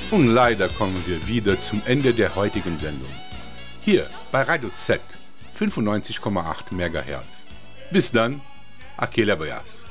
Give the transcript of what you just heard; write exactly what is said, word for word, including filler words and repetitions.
Und leider kommen wir wieder zum Ende der heutigen Sendung. Hier bei Radio Z fünfundneunzig Komma acht Megahertz. Bis dann, Akela Boyas.